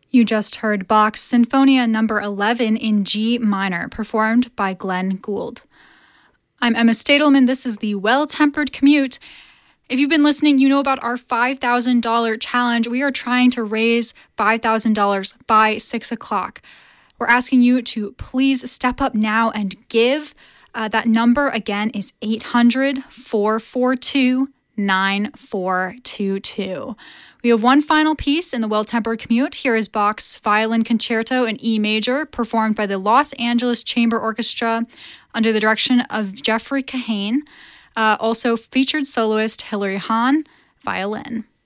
You just heard Bach's Sinfonia number 11 in G minor, performed by Glenn Gould. I'm Emma Stadelman. This is the Well-Tempered Commute. If you've been listening, you know about our $5,000 challenge. We are trying to raise $5,000 by 6 o'clock. We're asking you to please step up now and give. That number, again, is 800-442-9422. We have one final piece in the Well-Tempered Commute. Here is Bach's Violin Concerto in E major, performed by the Los Angeles Chamber Orchestra under the direction of Jeffrey Kahane. Also featured soloist Hilary Hahn, violin.